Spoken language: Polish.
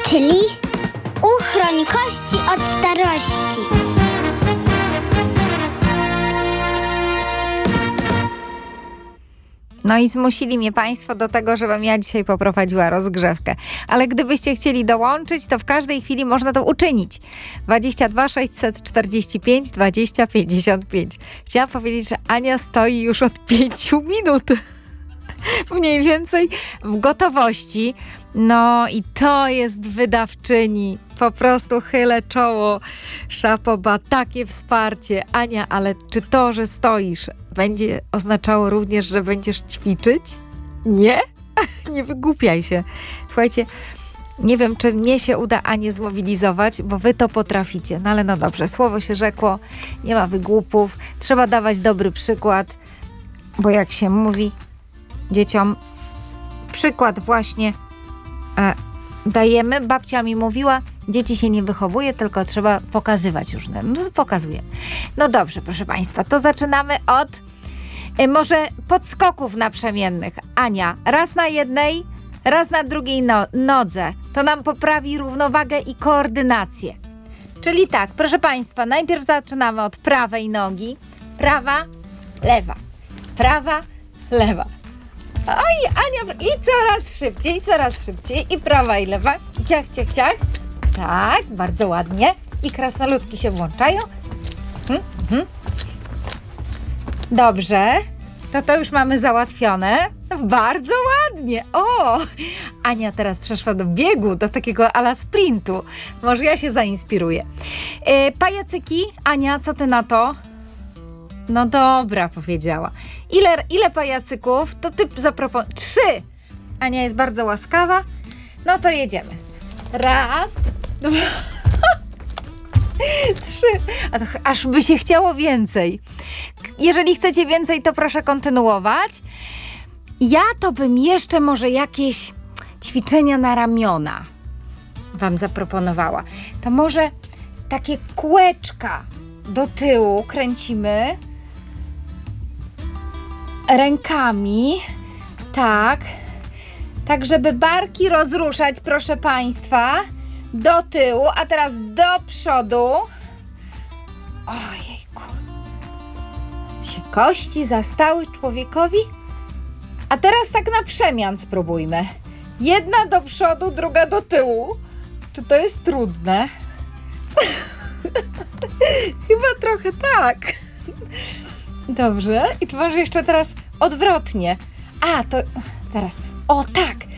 czyli uchroń kości od starości. No i zmusili mnie Państwo do tego, żebym ja dzisiaj poprowadziła rozgrzewkę. Ale gdybyście chcieli dołączyć, to w każdej chwili można to uczynić. 22 645 20 55. Chciałam powiedzieć, że Ania stoi już od 5 minut. Mniej więcej w gotowości. No i to jest wydawczyni. Po prostu chylę czoło. Szapoba, takie wsparcie. Ania, ale czy to, że stoisz, będzie oznaczało również, że będziesz ćwiczyć? Nie? Nie wygłupiaj się. Słuchajcie, nie wiem, czy mnie się uda Anię zmobilizować, bo wy to potraficie. No ale no dobrze, słowo się rzekło, nie ma wygłupów. Trzeba dawać dobry przykład, bo jak się mówi dzieciom, przykład właśnie dajemy. Babcia mi mówiła, dzieci się nie wychowuje, tylko trzeba pokazywać różne. No to pokazuję. No dobrze, proszę Państwa, to zaczynamy od może podskoków naprzemiennych. Ania, raz na jednej, raz na drugiej nodze. To nam poprawi równowagę i koordynację. Czyli tak, proszę Państwa, najpierw zaczynamy od prawej nogi. Prawa, lewa. Prawa, lewa. Oj, Ania, i coraz szybciej. I prawa, i lewa. Ciach, ciach, ciach. Tak, bardzo ładnie. I krasnoludki się włączają. Dobrze. To już mamy załatwione. Bardzo ładnie. O! Ania teraz przeszła do biegu, do takiego ala sprintu. Może ja się zainspiruję. Pajacyki. Ania, co ty na to? No dobra, powiedziała. Ile pajacyków? To ty zaproponuj. 3. Ania jest bardzo łaskawa. No to jedziemy. Raz, 2, 3. A to aż by się chciało więcej. Jeżeli chcecie więcej, to proszę kontynuować. Ja to bym jeszcze może jakieś ćwiczenia na ramiona wam zaproponowała. To może takie kółeczka do tyłu kręcimy rękami, tak żeby barki rozruszać, proszę Państwa, do tyłu, a teraz do przodu. Ojejku, się kości zastały człowiekowi, a teraz tak na przemian spróbujmy. Jedna do przodu, druga do tyłu. Czy to jest trudne? Chyba trochę tak. Dobrze. I to może jeszcze teraz odwrotnie. A, to teraz. O tak.